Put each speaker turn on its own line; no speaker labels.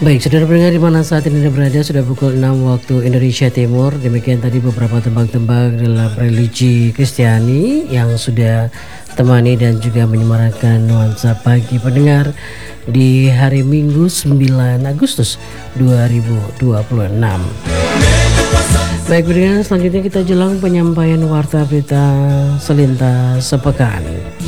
Baik, saudara pendengar di mana saat ini Anda berada, sudah pukul 6 waktu Indonesia Timur. Demikian tadi beberapa tembang-tembang dalam religi Kristiani yang sudah temani dan juga menyemarakan nuansa pagi pendengar di hari Minggu 9 Agustus 2026. Baik pendengar, selanjutnya kita jelang penyampaian warta berita selintas sepekan.